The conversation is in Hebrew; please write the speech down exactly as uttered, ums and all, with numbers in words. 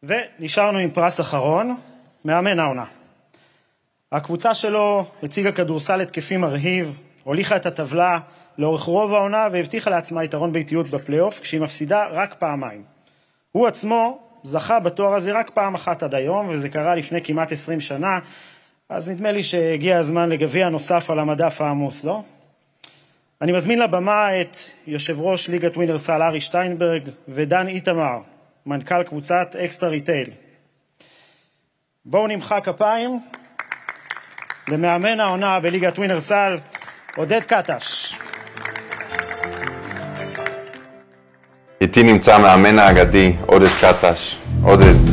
ונשארנו עם פרס אחרון, מאמן העונה. הקבוצה שלו הציגה כדורסל התקפי מרהיב, הוליכה את הטבלה לאורך רוב העונה והבטיחה לעצמה יתרון ביתיות בפלייאוף, כשהיא מפסידה רק פעמיים. הוא עצמו זכה בתואר הזה רק פעם אחת עד היום, וזה קרה לפני כמעט עשרים שנה, אז נדמה לי שהגיע הזמן לגביע נוסף על המדף העמוס, לא? אני מזמין לבמה את יושב ראש ליגת ווינרסל ארי שטיינברג ודן איתמר, מנכ"ל קבוצת אקסטרה ריטייל. בואו נמחא כפיים למאמן העונה בליגת ווינרסל, עודד קטש. איתי נמצא מאמן האגדי, עודד קטש. עודד,